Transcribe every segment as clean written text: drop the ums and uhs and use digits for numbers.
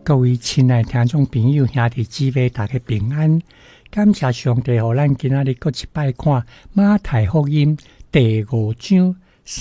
各位亲爱听众朋友、兄弟姊妹，大家平安！感谢上帝，让咱今仔日搁一摆看马太福音第5章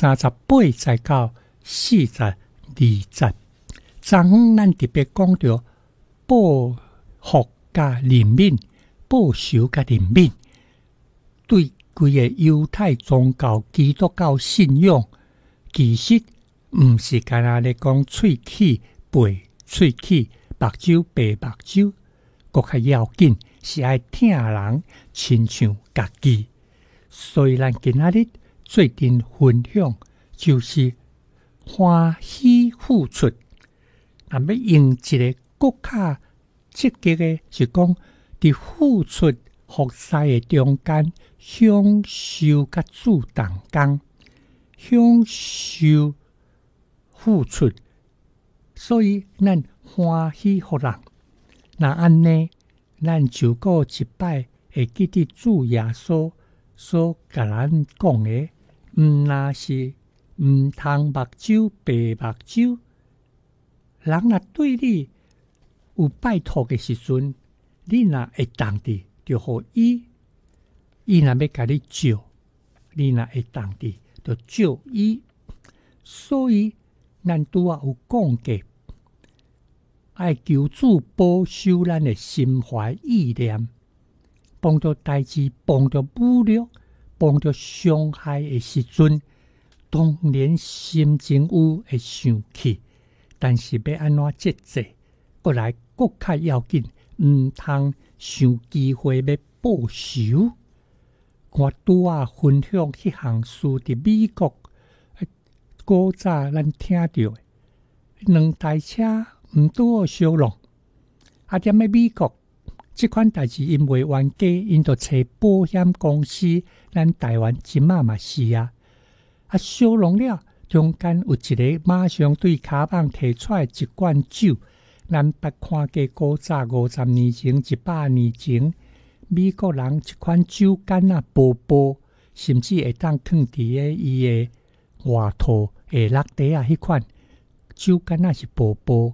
38节到42节。昨昏咱特别讲到报复甲怜悯、报仇甲怜悯，对规个犹太宗教、基督教信仰，其实毋是干那咧讲喙齿背。喙齿目睭白目睭，搁较要紧是爱疼人，亲像家己。所以咱今仔日最近分享就是欢喜付出。若要用一个更较积极的，是讲伫付出服侍的中间，享受甲主同工，享受付出。所以，咱欢喜互人。那安尼，咱就过一摆会记得主耶稣所甲咱讲的，若是毋通目睭白目睭，人若对你有拜托的时阵，你若会当的，就互伊；伊若要甲你借，你若会当的，就借伊。所以，咱拄仔有讲过。爱求主保守咱的心怀意念，碰到代志、碰到侮辱、碰到伤害的时阵，当然心情有会生气，但是要安怎节制？过来更较要紧，毋通想机会要报仇。我拄仔分享迄项事伫美国，古早咱听到的2台车。毋拄好相弄，踮咧美国，即款代志因为冤家，因着找保险公司，咱台湾即马嘛是啊。相弄了，中间有一个马上对骹蠓摕出来一罐酒，咱捌看过古早50年前、100年前，美国人一款酒干啊，薄薄，甚至会当囥伫咧伊的外套下落地啊，迄款酒干啊是薄薄。